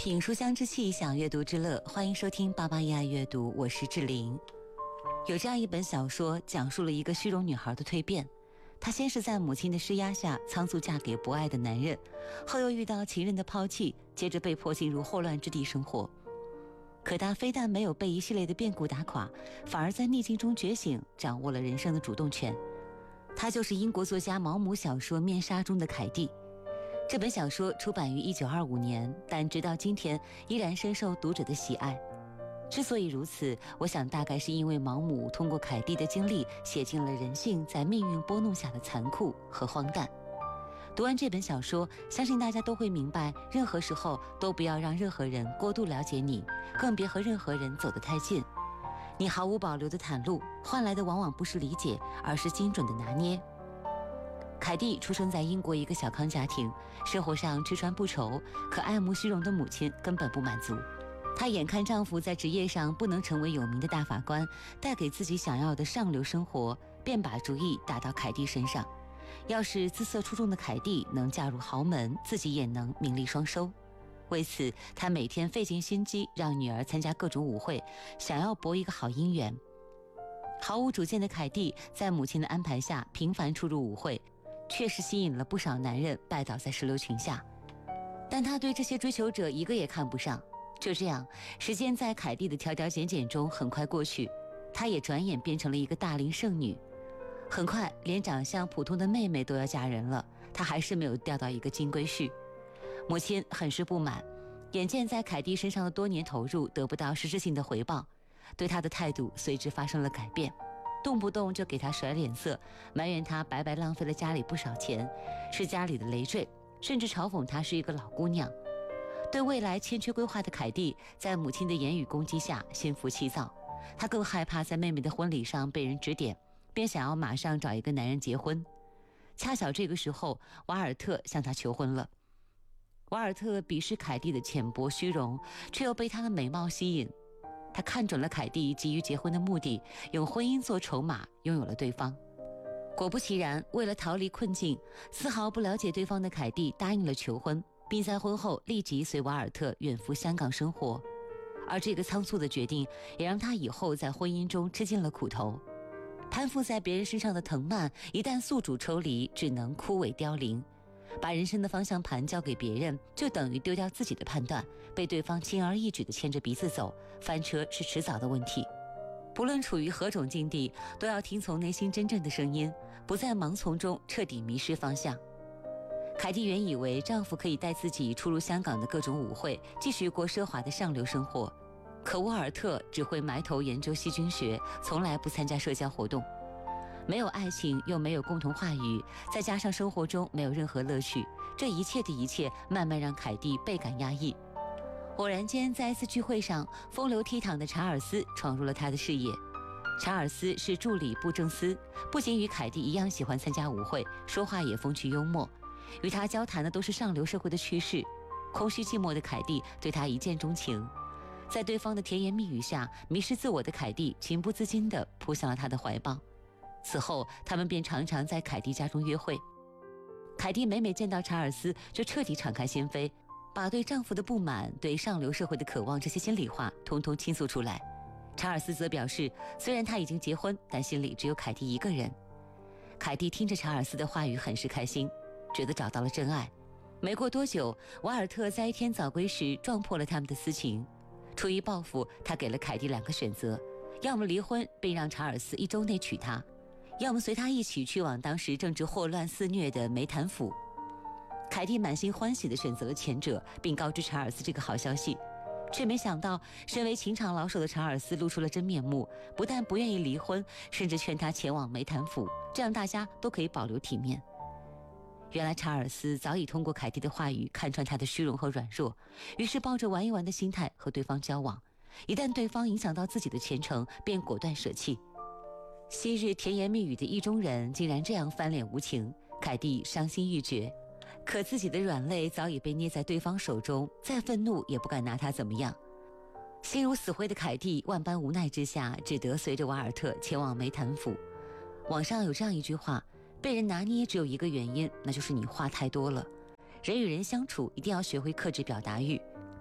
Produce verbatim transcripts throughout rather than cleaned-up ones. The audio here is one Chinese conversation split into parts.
品书香之气，享阅读之乐，欢迎收听爸爸也爱阅读，我是志玲。有这样一本小说，讲述了一个虚荣女孩的蜕变。她先是在母亲的施压下仓促嫁给不爱的男人，后又遇到情人的抛弃，接着被迫进入霍乱之地生活。可她非但没有被一系列的变故打垮，反而在逆境中觉醒，掌握了人生的主动权。她就是英国作家毛姆小说《面纱》中的凯蒂。这本小说出版于一九二五年，但直到今天依然深受读者的喜爱。之所以如此，我想大概是因为毛姆通过凯蒂的经历写尽了人性在命运拨弄下的残酷和荒诞。读完这本小说，相信大家都会明白，任何时候都不要让任何人过度了解你，更别和任何人走得太近。你毫无保留的袒露，换来的往往不是理解，而是精准的拿捏。凯蒂出生在英国一个小康家庭，生活上吃穿不愁，可爱慕虚荣的母亲根本不满足。她眼看丈夫在职业上不能成为有名的大法官，带给自己想要的上流生活，便把主意打到凯蒂身上。要是姿色出众的凯蒂能嫁入豪门，自己也能名利双收。为此，她每天费尽心机让女儿参加各种舞会，想要博一个好姻缘。毫无主见的凯蒂在母亲的安排下频繁出入舞会，确实吸引了不少男人拜倒在石榴裙下，但他对这些追求者一个也看不上。就这样，时间在凯蒂的挑挑拣拣中很快过去，她也转眼变成了一个大龄剩女。很快，连长相普通的妹妹都要嫁人了，她还是没有钓到一个金龟婿。母亲很是不满，眼见在凯蒂身上的多年投入得不到实质性的回报，对她的态度随之发生了改变。动不动就给他甩脸色，埋怨他白白浪费了家里不少钱，是家里的累赘，甚至嘲讽他是一个老姑娘。对未来欠缺规划的凯蒂，在母亲的言语攻击下心浮气躁，她更害怕在妹妹的婚礼上被人指点，便想要马上找一个男人结婚。恰巧这个时候，瓦尔特向她求婚了。瓦尔特鄙视凯蒂的浅薄虚荣，却又被她的美貌吸引。他看准了凯蒂急于结婚的目的，用婚姻做筹码，拥有了对方。果不其然，为了逃离困境，丝毫不了解对方的凯蒂答应了求婚，并在婚后立即随瓦尔特远赴香港生活。而这个仓促的决定，也让他以后在婚姻中吃尽了苦头。攀附在别人身上的藤蔓，一旦宿主抽离，只能枯萎凋零。把人生的方向盘交给别人，就等于丢掉自己的判断，被对方轻而易举地牵着鼻子走，翻车是迟早的问题。不论处于何种境地，都要听从内心真正的声音，不在盲从中彻底迷失方向。凯蒂原以为丈夫可以带自己出入香港的各种舞会，继续过奢华的上流生活，可沃尔特只会埋头研究细菌学，从来不参加社交活动。没有爱情，又没有共同话语，再加上生活中没有任何乐趣，这一切的一切慢慢让凯蒂倍感压抑。偶然间，在一次聚会上，风流倜傥的查尔斯闯入了他的视野。查尔斯是助理布政司，不仅与凯蒂一样喜欢参加舞会，说话也风趣幽默，与他交谈的都是上流社会的趣事。空虚寂寞的凯蒂对他一见钟情，在对方的甜言蜜语下，迷失自我的凯蒂情不自禁地扑向了他的怀抱。此后，他们便常常在凯蒂家中约会。凯蒂每每见到查尔斯，就彻底敞开心扉，把对丈夫的不满、对上流社会的渴望这些心里话通通倾诉出来。查尔斯则表示，虽然他已经结婚，但心里只有凯蒂一个人。凯蒂听着查尔斯的话语，很是开心，觉得找到了真爱。没过多久，瓦尔特在一天早归时撞破了他们的私情。出于报复，他给了凯蒂两个选择：要么离婚，并让查尔斯一周内娶她；要么随他一起去往当时正值霍乱肆虐的梅坦府。凯蒂满心欢喜地选择了前者，并告知查尔斯这个好消息，却没想到身为情场老手的查尔斯露出了真面目，不但不愿意离婚，甚至劝他前往梅坦府，这样大家都可以保留体面。原来查尔斯早已通过凯蒂的话语看穿他的虚荣和软弱，于是抱着玩一玩的心态和对方交往，一旦对方影响到自己的前程，便果断舍弃。昔日甜言蜜语的意中人竟然这样翻脸无情，凯蒂伤心欲绝。可自己的软肋早已被捏在对方手中，再愤怒也不敢拿他怎么样。心如死灰的凯蒂万般无奈之下，只得随着瓦尔特前往梅坦府。网上有这样一句话，被人拿捏只有一个原因，那就是你话太多了。人与人相处一定要学会克制表达欲，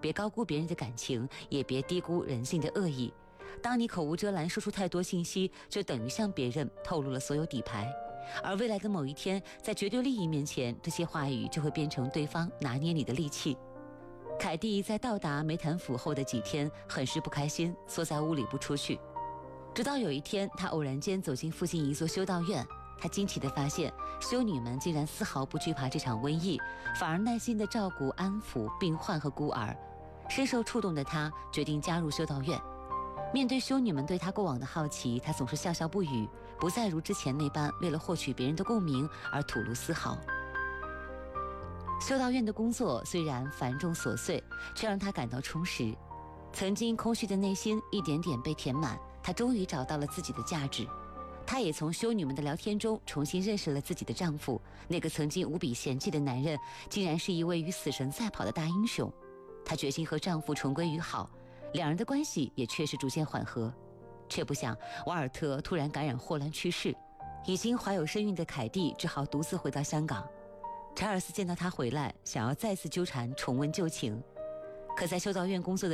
别高估别人的感情，也别低估人性的恶意。当你口无遮拦说出太多信息，就等于向别人透露了所有底牌。而未来的某一天，在绝对利益面前，这些话语就会变成对方拿捏你的利器。凯蒂在到达梅坦府后的几天很是不开心，缩在屋里不出去。直到有一天，他偶然间走进附近一座修道院，他惊奇地发现，修女们竟然丝毫不惧怕这场瘟疫，反而耐心地照顾安抚病患和孤儿。深受触动的他决定加入修道院。面对修女们对他过往的好奇，他总是笑笑不语，不再如之前那般为了获取别人的共鸣而吐露丝毫。修道院的工作虽然繁重琐碎，却让他感到充实。曾经空虚的内心一点点被填满，他终于找到了自己的价值。她也从修女们的聊天中重新认识了自己的丈夫，那个曾经无比嫌弃的男人，竟然是一位与死神赛跑的大英雄。她决心和丈夫重归于好，两人的关系也确实逐渐缓和。却不想瓦尔特突然感染霍乱去世，已经怀有身孕的凯蒂只好独自回到香港。查尔斯见到她回来，想要再次纠缠重温旧情，可在修道院工作的